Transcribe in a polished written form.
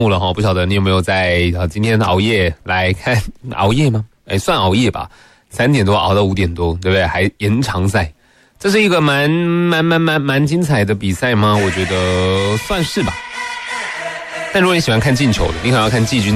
了哈，不晓得你有没有在今天熬夜来看熬夜吗？算熬夜吧，3点多熬到5点多，对不对？还延长赛，这是一个蛮精彩的比赛吗？我觉得算是吧。但如果你喜欢看进球的，你可能要看季军。